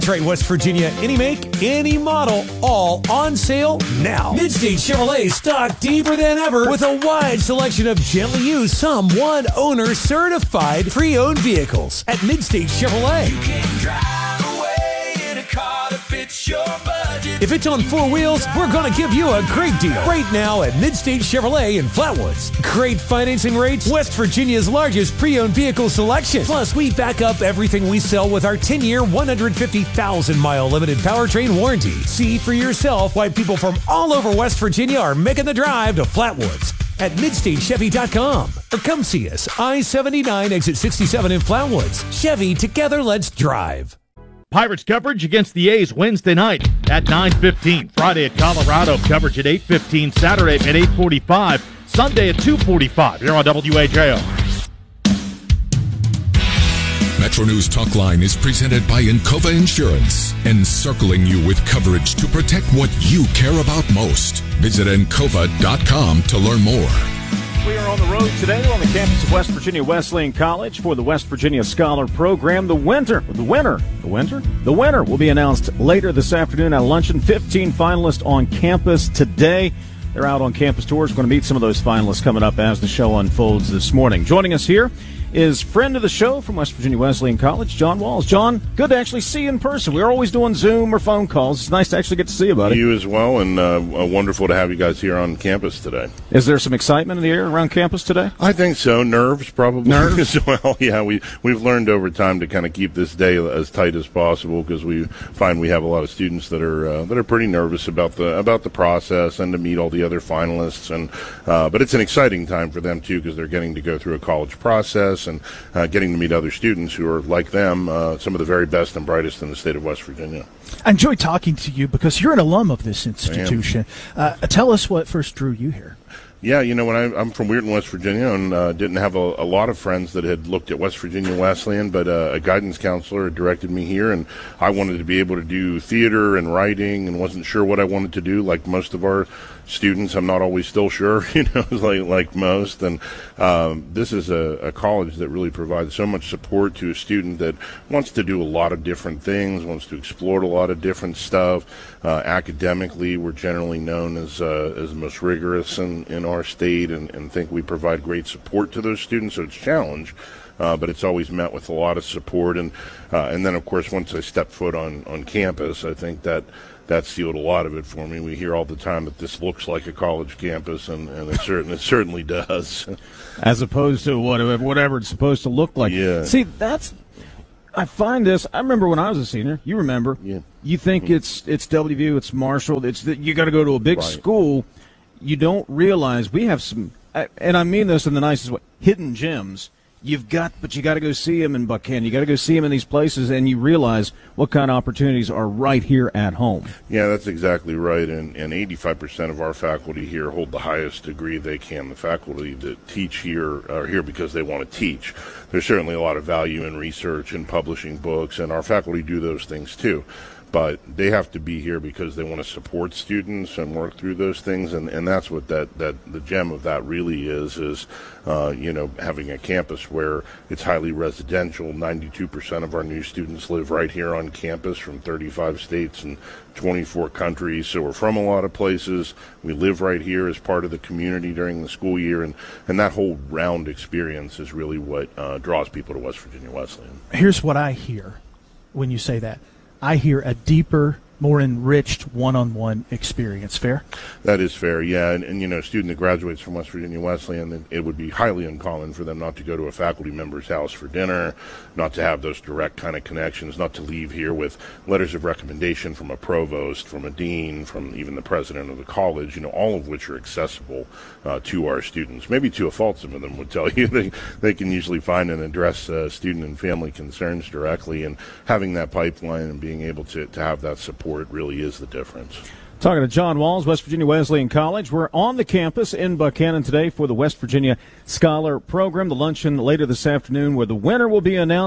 Trade West Virginia, any make, any model, all on sale now. Midstate Chevrolet stocked deeper than ever with a wide selection of gently used, some one-owner certified pre-owned vehicles at Midstate Chevrolet. You can drive away in a car that fits your budget. If it's on four wheels, we're going to give you a great deal right now at Midstate Chevrolet in Flatwoods. Great financing rates, West Virginia's largest pre-owned vehicle selection. Plus, we back up everything we sell with our 10-year, 150,000-mile limited powertrain warranty. See for yourself why people from all over West Virginia are making the drive to Flatwoods at MidstateChevy.com. Or come see us, I-79, exit 67 in Flatwoods. Chevy, together, let's drive. Pirates coverage against the A's Wednesday night at 9:15. Friday at Colorado, coverage at 8:15. Saturday at 8:45. Sunday at 2:45 here on WAJO. Metro News Talk Line is presented by Encova Insurance, encircling you with coverage to protect what you care about most. Visit Encova.com to learn more. We are on the road today on the campus of West Virginia Wesleyan College for the West Virginia Scholar Program. The winner will be announced later this afternoon at luncheon. 15 finalists on campus today. They're out on campus tours. We're going to meet some of those finalists coming up as the show unfolds this morning. Joining us here is friend of the show from West Virginia Wesleyan College, John Walls. John, good to actually see you in person. We're always doing Zoom or phone calls. It's nice to actually get to see you, buddy. You as well, and wonderful to have you guys here on campus today. Is there some excitement in the air around campus today? I think so. Nerves, probably. Nerves? As well, yeah. We've learned over time to kind of keep this day as tight as possible because we find we have a lot of students that are pretty nervous about the process and to meet all the other finalists. And but it's an exciting time for them too because they're getting to go through a college process and getting to meet other students who are like them, some of the very best and brightest in the state of West Virginia. I enjoy talking to you because you're an alum of this institution. Tell us what first drew you here. Yeah, you know, when I'm from Weirton, West Virginia, and didn't have a lot of friends that had looked at West Virginia Wesleyan, but a guidance counselor had directed me here, and I wanted to be able to do theater and writing and wasn't sure what I wanted to do, like most of our students. I'm not always still sure, you know, like most. And this is a college that really provides so much support to a student that wants to do a lot of different things, wants to explore a lot of different stuff. Academically, we're generally known as the most rigorous in our state and think we provide great support to those students. So it's a challenge. But it's always met with a lot of support. And then, of course, once I stepped foot on campus, I think that sealed a lot of it for me. We hear all the time that this looks like a college campus, and it certainly does. As opposed to whatever it's supposed to look like. Yeah. See, I find this. I remember when I was a senior. You remember? Yeah. You think it's WVU, it's Marshall. You got to go to a big school. You don't realize we have some, and I mean this in the nicest way, hidden gems. But you got to go see them in Buchanan. You got to go see them in these places, and you realize what kind of opportunities are right here at home. Yeah, that's exactly right. And 85% of our faculty here hold the highest degree they can. The faculty that teach here are here because they want to teach. There's certainly a lot of value in research and publishing books, and our faculty do those things too. But they have to be here because they want to support students and work through those things, and that's what the gem of that really is having a campus where it's highly residential. 92% of our new students live right here on campus from 35 states and 24 countries, so we're from a lot of places. We live right here as part of the community during the school year, and that whole round experience is really what draws people to West Virginia Wesleyan. Here's what I hear when you say that. I hear a deeper, more enriched one-on-one experience. Fair? That is fair, yeah. And a student that graduates from West Virginia Wesleyan, it would be highly uncommon for them not to go to a faculty member's house for dinner, not to have those direct kind of connections, not to leave here with letters of recommendation from a provost, from a dean, from even the president of the college, all of which are accessible to our students. Maybe to a fault, some of them would tell you. They can usually find and address student and family concerns directly, and having that pipeline and being able to have that support really is the difference. Talking to John Walls, West Virginia Wesleyan College. We're on the campus in Buchanan today for the West Virginia Scholar Program. The luncheon later this afternoon where the winner will be announced.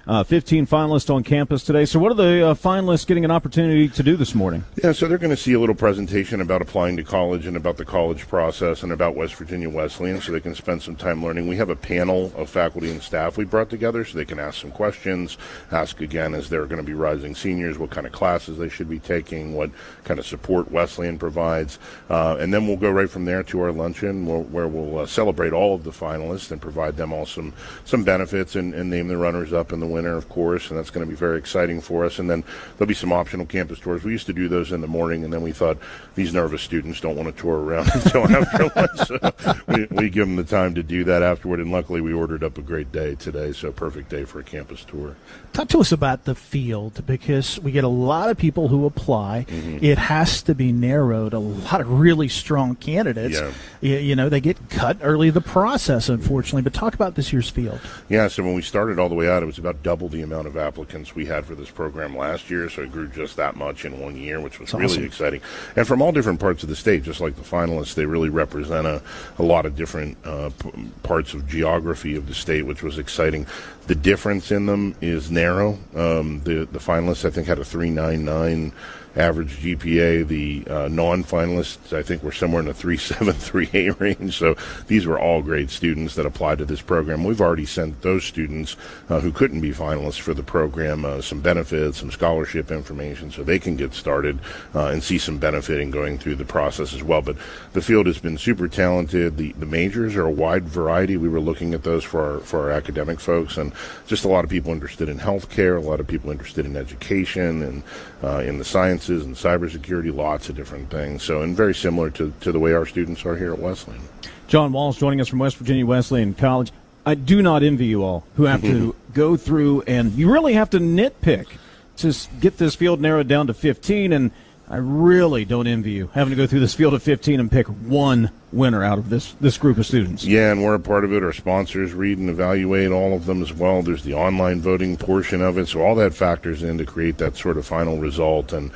15 finalists on campus today. So what are the finalists getting an opportunity to do this morning? Yeah, so they're going to see a little presentation about applying to college and about the college process and about West Virginia Wesleyan, so they can spend some time learning. We have a panel of faculty and staff we brought together so they can ask some questions, ask again as they're going to be rising seniors what kind of classes they should be taking, what kind of support Wesleyan provides, and then we'll go right from there to our luncheon where we'll celebrate all of the finalists and provide them all some benefits and name the runners-up and the winner, of course, and that's going to be very exciting for us. And then there'll be some optional campus tours. We used to do those in the morning, and then we thought these nervous students don't want to tour around until after lunch, so we give them the time to do that afterward, and luckily we ordered up a great day today, so perfect day for a campus tour. Talk to us about the field, because we get a lot of people who apply. It has to be narrowed. A lot of really strong candidates. Yeah. They get cut early in the process, unfortunately. But talk about this year's field. Yeah, so when we started all the way out, it was about double the amount of applicants we had for this program last year, so it grew just that much in 1 year, which was really awesome. Exciting. And from all different parts of the state, just like the finalists, they really represent a lot of different parts of geography of the state, which was exciting. The difference in them is narrow. The finalists, I think, had a 3.99 average GPA. The non-finalists, I think, were somewhere in the 3.7, 3.8 range. So these were all great students that applied to this program. We've already sent those students who couldn't be finalists for the program some benefits, some scholarship information, so they can get started and see some benefit in going through the process as well. But the field has been super talented. The majors are a wide variety. We were looking at those for our academic folks, and just a lot of people interested in healthcare, a lot of people interested in education and in the sciences and cybersecurity, lots of different things. So, and very similar to the way our students are here at Wesleyan. John Walls joining us from West Virginia Wesleyan College. I do not envy you all who have to go through, and you really have to nitpick to get this field narrowed down to 15, and I really don't envy you having to go through this field of 15 and pick one winner out of this group of students. Yeah, and we're a part of it. Our sponsors read and evaluate all of them as well. There's the online voting portion of it, so all that factors in to create that sort of final result. And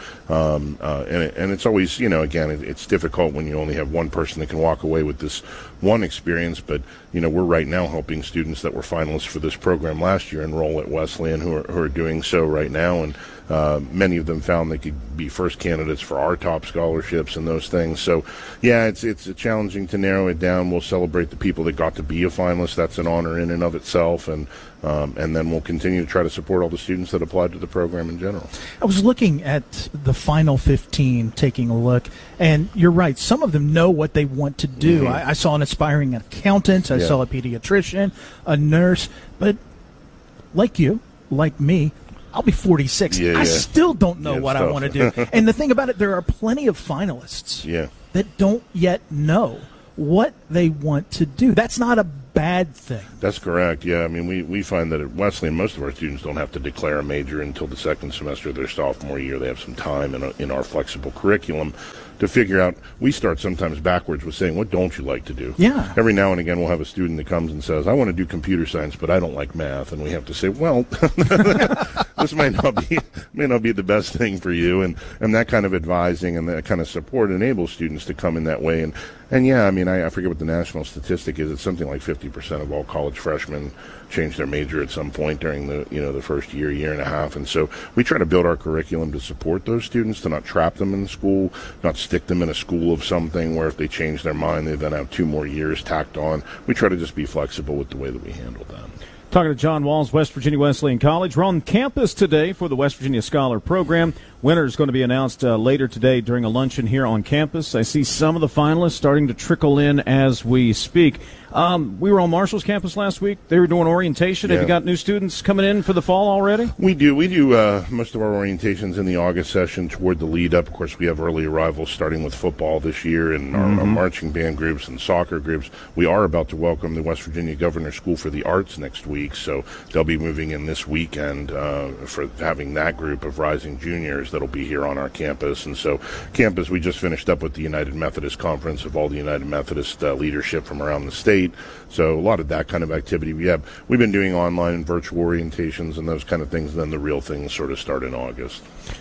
it's always, again, it's difficult when you only have one person that can walk away with this one experience. But we're right now helping students that were finalists for this program last year enroll at Wesleyan who are doing so right now, and many of them found they could be first candidates for our top scholarships and those things. So, yeah, it's a challenging to narrow it down. We'll celebrate the people that got to be a finalist. That's an honor in and of itself, and then we'll continue to try to support all the students that applied to the program in general. I was looking at the final 15, taking a look, and you're right. Some of them know what they want to do. I saw an aspiring accountant. I saw a pediatrician, a nurse. But like you, like me, I'll be 46. I still don't know what I want to do. And the thing about it, there are plenty of finalists that don't yet know what they want to do. That's not a bad thing. That's correct. Yeah, I mean, we find that at Wesleyan, most of our students don't have to declare a major until the second semester of their sophomore year. They have some time in our flexible curriculum to figure out. We start sometimes backwards with saying, what don't you like to do? Yeah. Every now and again, we'll have a student that comes and says, I want to do computer science, but I don't like math. And we have to say, well, this may not be the best thing for you. And that kind of advising and that kind of support enables students to come in that way. And yeah, I mean, I forget what the national statistic is. It's something like 50% of all college freshmen change their major at some point during the first year and a half. And so we try to build our curriculum to support those students, to not trap them in school, not stick them in a school of something where if they change their mind, they then have 2 more years tacked on. We try to just be flexible with the way that we handle them. Talking to John Walls, West Virginia Wesleyan College. We're on campus today for the West Virginia Scholar Program. Winner is going to be announced later today during a luncheon here on campus. I see some of the finalists starting to trickle in as we speak. We were on Marshall's campus last week. They were doing orientation. Have you got new students coming in for the fall already? We do. We do most of our orientations in the August session toward the lead up. Of course, we have early arrivals starting with football this year and our marching band groups and soccer groups. We are about to welcome the West Virginia Governor's School for the Arts next week, so they'll be moving in this weekend for having that group of rising juniors that'll be here on our campus. And so campus, we just finished up with the United Methodist Conference of all the United Methodist leadership from around the state. So a lot of that kind of activity. We've been doing online and virtual orientations and those kind of things, and then the real things sort of start in August.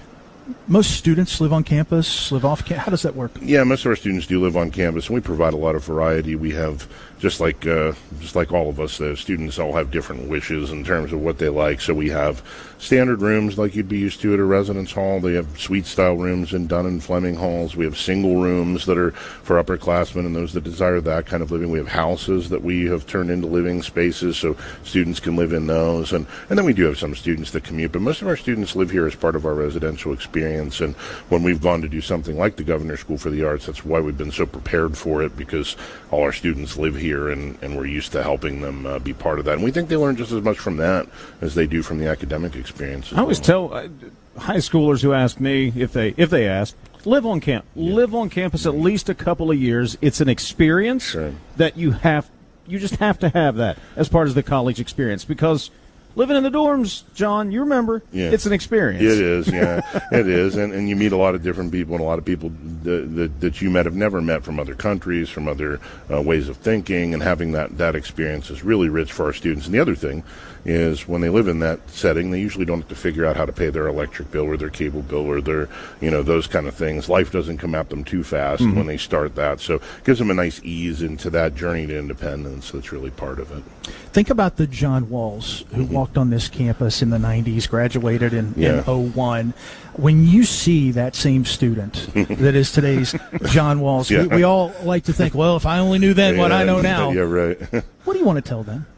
most students live on campus, live off campus. How does that work? Yeah, most of our students do live on campus, and we provide a lot of variety. We have, just like all of us, the students all have different wishes in terms of what they like. So we have standard rooms like you'd be used to at a residence hall. They have suite-style rooms in Dunn and Fleming halls. We have single rooms that are for upperclassmen and those that desire that kind of living. We have houses that we have turned into living spaces so students can live in those. And then we do have some students that commute, but most of our students live here as part of our residential experience. And when we've gone to do something like the Governor's School for the Arts, that's why we've been so prepared for it, because all our students live here and we're used to helping them be part of that. And we think they learn just as much from that as they do from the academic experience. I always tell high schoolers who ask me if they ask, live on campus at least a couple of years. It's an experience that you just have to have that as part of the college experience, because living in the dorms, John, you remember, it's an experience. It is, yeah, it is. And you meet a lot of different people, and a lot of people that you have never met from other countries, from other ways of thinking, and having that experience is really rich for our students. And the other thing is, when they live in that setting, they usually don't have to figure out how to pay their electric bill or their cable bill or their, those kind of things. Life doesn't come at them too fast when they start that. So it gives them a nice ease into that journey to independence. That's really part of it. Think about the John Walls who walked on this campus in the 90s, graduated in 01. When you see that same student that is today's John Walls, we all like to think, well, if I only knew then what I know now. Yeah, right. What do you want to tell them?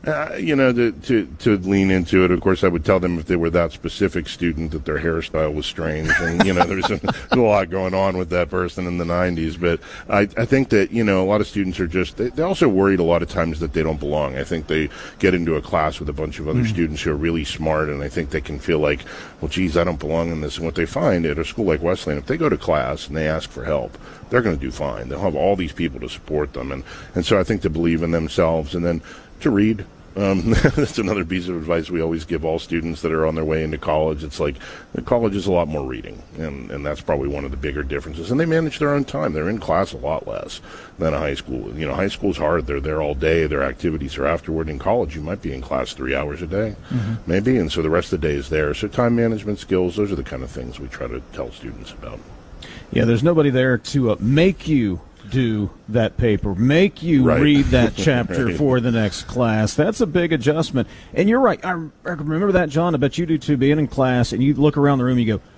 To lean into it, of course, I would tell them if they were that specific student that their hairstyle was strange. And, there's a lot going on with that person in the 90s. But I think that, a lot of students are just, they're also worried a lot of times that they don't belong. I think they get into a class with a bunch of other students who are really smart, and I think they can feel like, well, geez, I don't belong in this. And what they find at a school like Wesleyan, if they go to class and they ask for help, they're going to do fine. They'll have all these people to support them. And so I think to believe in themselves, and then to read. That's another piece of advice we always give all students that are on their way into college. It's like, college is a lot more reading, and that's probably one of the bigger differences. And they manage their own time. They're in class a lot less than a high school. High school's hard. They're there all day. Their activities are afterward. In college, you might be in class 3 hours a day, maybe, and so the rest of the day is there. So time management skills, those are the kind of things we try to tell students about. Yeah, there's nobody there to make you do that paper, make you read that chapter for the next class. That's a big adjustment. And you're right. I remember that, John. I bet you do too, being in class, and you look around the room and you go,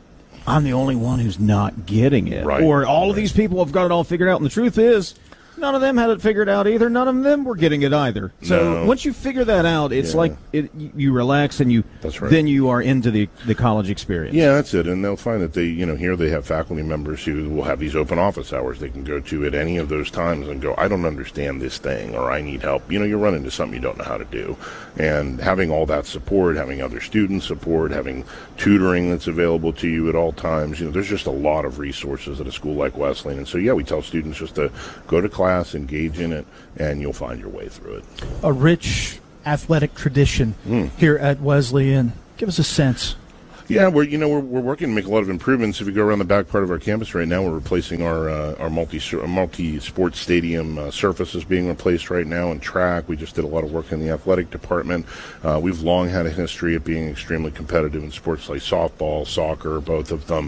I'm the only one who's not getting it. Right. Or all of these people have got it all figured out. And the truth is, none of them had it figured out either. None of them were getting it either. So once you figure that out, it's like you relax, and then you are into the college experience. Yeah, that's it. And they'll find that they, here they have faculty members who will have these open office hours they can go to at any of those times and go, I don't understand this thing, or I need help. You run into something you don't know how to do. And having all that support, having other student support, having tutoring that's available to you at all times, there's just a lot of resources at a school like Wesleyan. And so, we tell students just to go to class, engage in it, and you'll find your way through it. A rich athletic tradition here at Wesleyan. Give us a sense. Yeah, we're working to make a lot of improvements. If you go around the back part of our campus right now, we're replacing our multi-sport stadium surface is being replaced right now, and track. We just did a lot of work in the athletic department. We've long had a history of being extremely competitive in sports like softball, soccer, both of them.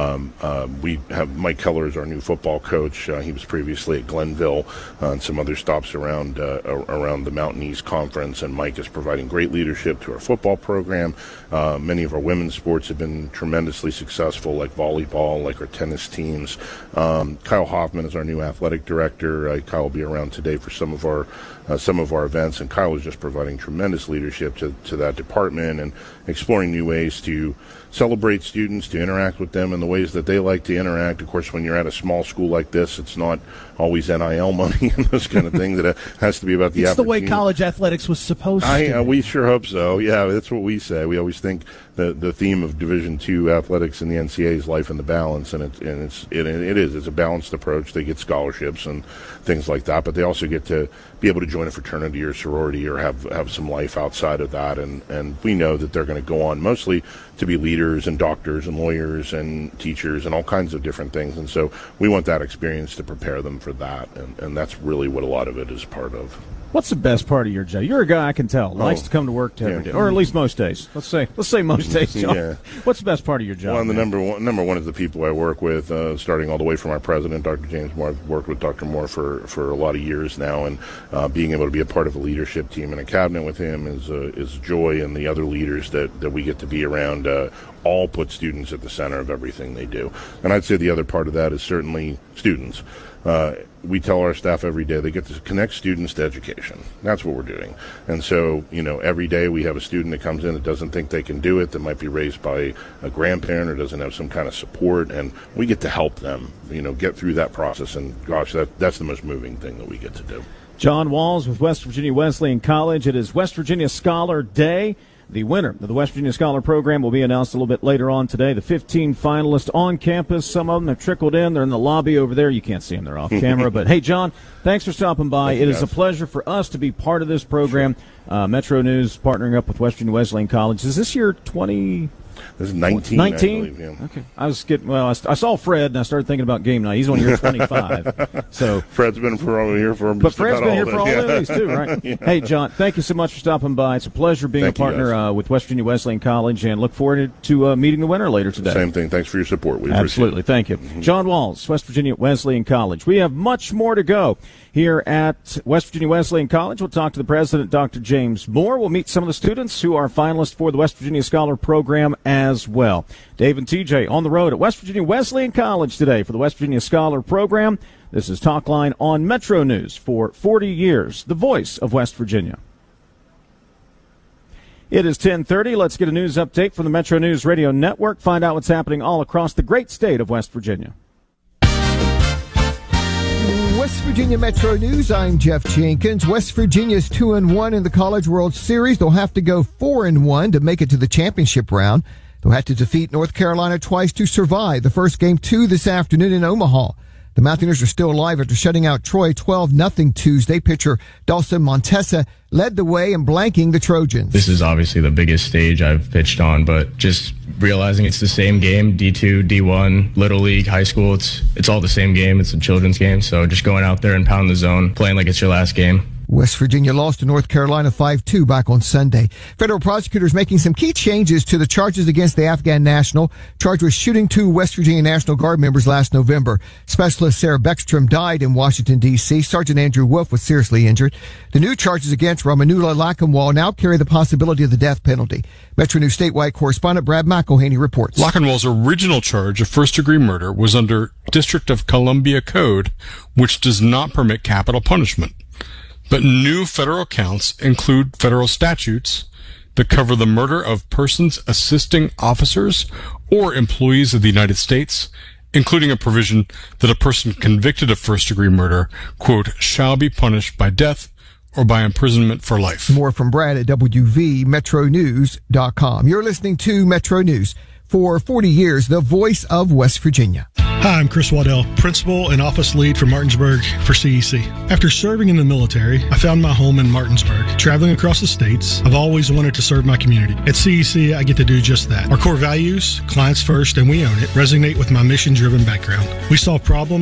We have Mike Keller as our new football coach. He was previously at Glenville and some other stops around the Mountain East Conference, and Mike is providing great leadership to our football program. Many of our women's sports have been tremendously successful, like volleyball, like our tennis teams. Kyle Hoffman is our new athletic director. Kyle will be around today for some of our events, and Kyle is just providing tremendous leadership to that department and exploring new ways to celebrate students, to interact with them in the ways that they like to interact. Of course, when you're at a small school like this, it's not always NIL money and those kind of things. That has to be about the It's the way college athletics was supposed to be. We sure hope so. Yeah, that's what we say. We always think the theme of Division II athletics in the NCAA is life in the balance, and it is. It's a balanced approach. They get scholarships and things like that, but they also get to be able to join a fraternity or sorority or have some life outside of that. And we know that they're going to go on mostly to be leaders and doctors and lawyers and teachers and all kinds of different things. And so we want that experience to prepare them for that. And that's really what a lot of it is part of. What's the best part of your job? You're a guy I can tell likes to come to work every day, or at least most days. Let's say most days, John. Yeah. What's the best part of your job? Well, the number one is the people I work with, starting all the way from our president, Dr. James Moore. I've worked with Dr. Moore for a lot of years now, and being able to be a part of a leadership team and a cabinet with him is joy, and the other leaders that we get to be around all put students at the center of everything they do. And I'd say the other part of that is certainly students. We tell our staff every day they get to connect students to education. That's what we're doing. And so, every day we have a student that comes in that doesn't think they can do it, that might be raised by a grandparent or doesn't have some kind of support, and we get to help them, get through that process. And gosh, that's the most moving thing that we get to do. John Walls with West Virginia Wesleyan College. It is West Virginia Scholar Day. The winner of the West Virginia Scholar Program will be announced a little bit later on today. The 15 finalists on campus. Some of them have trickled in. They're in the lobby over there. You can't see them. They're off camera. But, hey, John, thanks for stopping by. It is a pleasure for us to be part of this program. Metro News partnering up with West Virginia Wesleyan College. Is this year 20? This is 19. 19? I believe, yeah. Okay. I saw Fred, and I started thinking about game night. He's on year 25. So Fred's been here for But Fred's been here for all of these, too, right? Yeah. Hey, John, thank you so much for stopping by. It's a pleasure being a partner with West Virginia Wesleyan College, and look forward to meeting the winner later today. Same thing. Thanks for your support. We Absolutely. Thank you. Mm-hmm. John Walls, West Virginia Wesleyan College. We have much more to go here at West Virginia Wesleyan College. We'll talk to the president, Dr. James Moore. We'll meet some of the students who are finalists for the West Virginia Scholar Program as well. Dave and TJ on the road at West Virginia Wesleyan College today for the West Virginia Scholar Program. This is Talkline on Metro News for 40 years, the voice of West Virginia. It is 10:30. Let's get a news update from the Metro News Radio Network. Find out what's happening all across the great state of West Virginia. West Virginia Metro News, I'm Jeff Jenkins. West Virginia's 2-1 in the College World Series. They'll have to go 4-1 to make it to the championship round. They'll have to defeat North Carolina twice to survive the first game 2 this afternoon in Omaha. The Mountaineers are still alive after shutting out Troy 12-0 Tuesday. Pitcher Dawson Montesa led the way in blanking the Trojans. This is obviously the biggest stage I've pitched on, but just realizing it's the same game, D2, D1, Little League, high school, it's all the same game. It's a children's game, so just going out there and pounding the zone, playing like it's your last game. West Virginia lost to North Carolina 5-2 back on Sunday. Federal prosecutors making some key changes to the charges against the Afghan national, charged with shooting 2 West Virginia National Guard members last November. Specialist Sarah Beckstrom died in Washington, D.C. Sergeant Andrew Wolf was seriously injured. The new charges against Ramanullah Lachenwall now carry the possibility of the death penalty. Metro News statewide correspondent Brad McElhaney reports. Lachenwall's original charge of first-degree murder was under District of Columbia Code, which does not permit capital punishment. But new federal counts include federal statutes that cover the murder of persons assisting officers or employees of the United States, including a provision that a person convicted of first-degree murder, quote, shall be punished by death or by imprisonment for life. More from Brad at WVMetroNews.com. You're listening to Metro News. For 40 years, the voice of West Virginia. Hi, I'm Chris Waddell, Principal and Office Lead for Martinsburg for CEC. After serving in the military, I found my home in Martinsburg. Traveling across the states, I've always wanted to serve my community. At CEC, I get to do just that. Our core values, clients first and we own it, resonate with my mission-driven background. We solve problems